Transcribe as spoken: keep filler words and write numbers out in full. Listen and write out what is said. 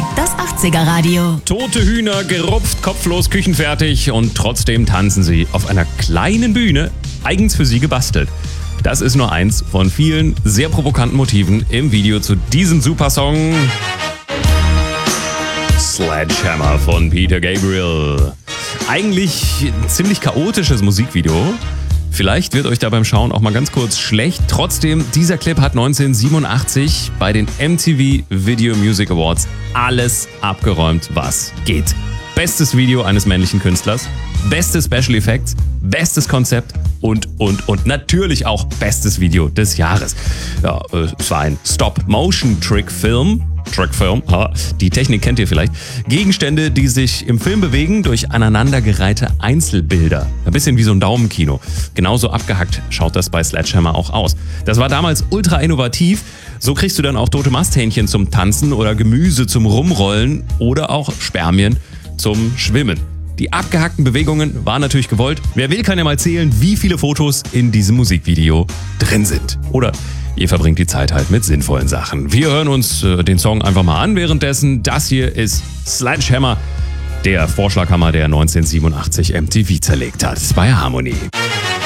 Das achtziger Radio. Tote Hühner, gerupft, kopflos, küchenfertig und trotzdem tanzen sie auf einer kleinen Bühne, eigens für sie gebastelt. Das ist nur eins von vielen sehr provokanten Motiven im Video zu diesem Supersong Sledgehammer von Peter Gabriel. Eigentlich ein ziemlich chaotisches Musikvideo. Vielleicht wird euch da beim Schauen auch mal ganz kurz schlecht. Trotzdem, dieser Clip hat neunzehnhundertsiebenundachtzig bei den M T V Video Music Awards alles abgeräumt, was geht. Bestes Video eines männlichen Künstlers, beste Special Effects, bestes Konzept und, und, und natürlich auch bestes Video des Jahres. Ja, es war ein Stop-Motion-Trick-Film. Trickfilm, die Technik kennt ihr vielleicht. Gegenstände, die sich im Film bewegen durch aneinandergereihte Einzelbilder. Ein bisschen wie so ein Daumenkino. Genauso abgehackt schaut das bei Sledgehammer auch aus. Das war damals ultra innovativ. So kriegst du dann auch tote Masthähnchen zum Tanzen oder Gemüse zum Rumrollen oder auch Spermien zum Schwimmen. Die abgehackten Bewegungen waren natürlich gewollt. Wer will, kann ja mal zählen, wie viele Fotos in diesem Musikvideo drin sind. Oder ihr verbringt die Zeit halt mit sinnvollen Sachen. Wir hören uns äh, den Song einfach mal an währenddessen. Das hier ist Sledgehammer, der Vorschlaghammer, der neunzehnhundertsiebenundachtzig M T V zerlegt hat, bei Harmony.